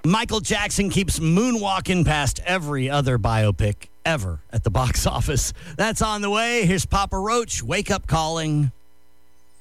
Michael Jackson keeps moonwalking past every other biopic ever at the box office. That's on the way. Here's Papa Roach, Wake Up Calling.